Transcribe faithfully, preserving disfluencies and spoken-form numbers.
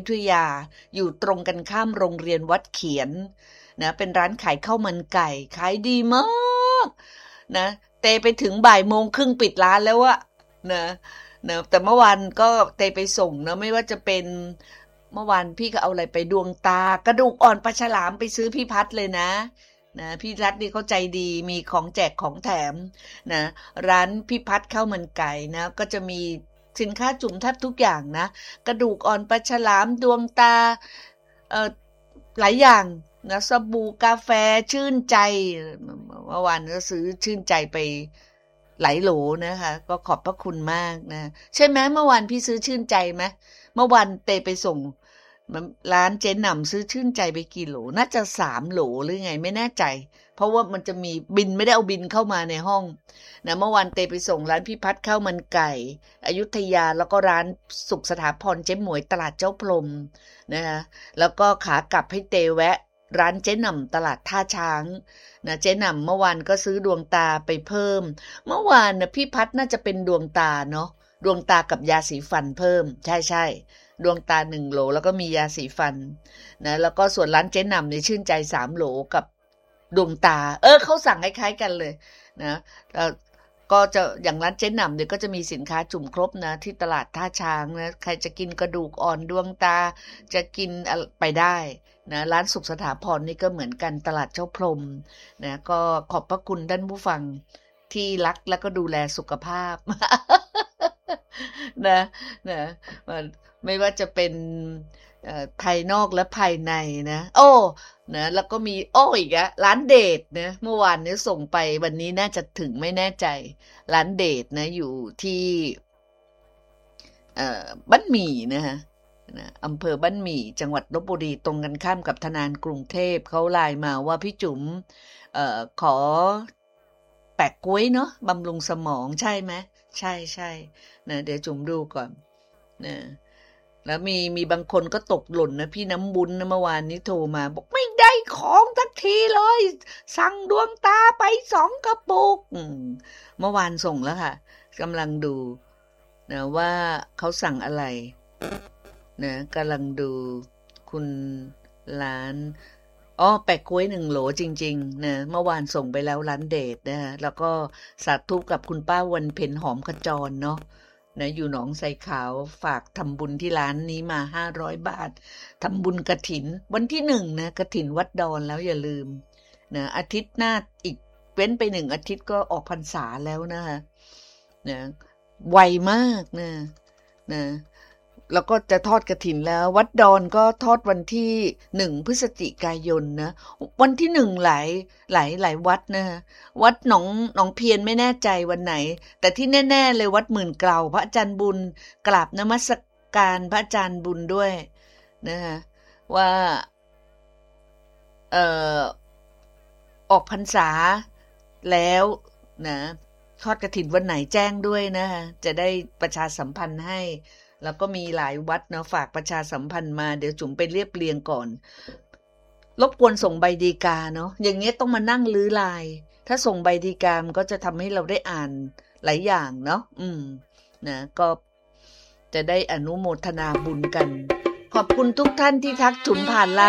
ทยาอยู่ตรงกันข้ามโรงเรียนวัดเขียนนะเป็นร้านขายข้าวมันไก่ขายดีมากนะเตไปถึงบ่ายโมงครึ่งปิดร้านแล้วอะนะนะแต่เมื่อวานก็เตไปส่งนะไม่ว่าจะเป็นเมื่อวานพี่ก็เอาอะไรไปดวงตากระดูกอ่อนปลาฉลามไปซื้อพี่พัดเลยนะนะพี่รัฐนี่เขาใจดีมีของแจกของแถมนะร้านพี่พัดข้าวมันไก่นะก็จะมีสินค้าจุ่มแทบทุกอย่างนะกระดูกอ่อนปลาฉลามดวงตาเอ่อหลายอย่างนะสบู่กาแฟชื่นใจเมื่อวานก็ซื้อชื่นใจไปหลายโหลนะคะก็ขอบพระคุณมากนะใช่ไหมเมื่อวานพี่ซื้อชื่นใจไหมเมื่อวานเตไปส่งร้านเจ๊หน่ำซื้อชื่นใจไปกี่โหลน่าจะสามโหลหรือไงไม่แน่ใจเพราะว่ามันจะมีบินไม่ได้เอาบินเข้ามาในห้องนะเมื่อวานเตไปส่งร้านพี่พัดข้าวมันไก่อยุธยาแล้วก็ร้านสุขสถาพรเจ๊หมวยตลาดเจ้าพรมนะคะแล้วก็ขากลับให้เตแวะร้านเจ๊หน่ำตลาดท่าช้างนะเจ๊หน่ำเมื่อวานก็ซื้อดวงตาไปเพิ่มเมื่อวานนะพี่พัดน่าจะเป็นดวงตาเนาะดวงตากับยาสีฟันเพิ่มใช่ใช่ดวงตาหนึ่งโหลแล้วก็มียาสีฟันนะแล้วก็ส่วนร้านเจ๊หน่ำเนี่ยชื่นใจสามโหลกับดวงตาเออเขาสั่งคล้ายๆกันเลยนะแล้วก็จะอย่างร้านเจ๊หน่ำเนี่ยก็จะมีสินค้าจุ่มครบนะที่ตลาดท่าช้างนะใครจะกินกระดูกอ่อนดวงตาจะกินไปได้นะร้านสุขสถาพรนี่ก็เหมือนกันตลาดเจ้าพรมนะก็ขอบพระคุณท่านผู้ฟังที่รักแล้วก็ดูแลสุขภาพ นะนะไม่ว่าจะเป็นภายนอกและภายในนะโอ้นะแล้วก็มีโอ้อีกอะร้านเดทนะเมื่อวานนี้ส่งไปวันนี้น่าจะถึงไม่แน่ใจร้านเดทนะอยู่ที่เอ่อบ้านหมี่นะฮะนะอำเภอบ้านหมี่จังหวัดลพบุรีตรงกันข้ามกับธนาคารกรุงเทพเขาไลน์มาว่าพี่จุ๋มเอ่อขอแปะก๊วยเนาะบำรุงสมองใช่ไหมใช่ใช่นะเดี๋ยวจุ๋มดูก่อนนะแล้วมีมีบางคนก็ตกหล่นนะพี่น้ำบุญนะเมื่อวานนี้โทรมาบอกไม่ได้ของทักทีเลยสั่งดวงตาไปสองกระปุกเมื่อวานส่งแล้วค่ะกำลังดูนะว่าเขาสั่งอะไรนะกำลังดูคุณร้านอ๋อแปะกล้วยหนึ่งโหลจริงๆนะเมื่อวานส่งไปแล้วร้านเดทนะฮะแล้วก็สาธุกับคุณป้าวันเพ็ญหอมขจรเนาะนะอยู่หนองไทรขาวฝากทำบุญที่ร้านนี้มาห้าร้อยบาททำบุญกฐินวันที่หนึ่งนะกฐินวัดดอนแล้วอย่าลืมนะอาทิตย์หน้าอีกเว้นไปหนึ่งอาทิตย์ก็ออกพรรษาแล้วนะคะนะไวมากนะนะแล้วก็จะทอดกฐินแล้ววัดดอนก็ทอดวันที่หนึ่งพฤศจิกายนนะวันที่หนึ่งหลายหลายหลายวัดนะวัดหนองหนองเพียนไม่แน่ใจวันไหนแต่ที่แน่ๆเลยวัดหมื่นเกลาพระอาจารย์บุญกราบนมัสการพระอาจารย์บุญด้วยนะคะว่าเอ่อออกพรรษาแล้วนะทอดกฐินวันไหนแจ้งด้วยนะคะจะได้ประชาสัมพันธ์ให้แล้วก็มีหลายวัดเนาะฝากประชาสัมพันธ์มาเดี๋ยวจุ๋มไปเรียบเรียงก่อนรบกวนส่งใบดีกาเนาะอย่างเงี้ยต้องมานั่งลื้อลายถ้าส่งใบดีกามันก็จะทำให้เราได้อ่านหลายอย่างเนาะอืมนะก็จะได้อนุโมทนาบุญกันขอบคุณทุกท่านที่ทักจุ๋มผ่านไลน์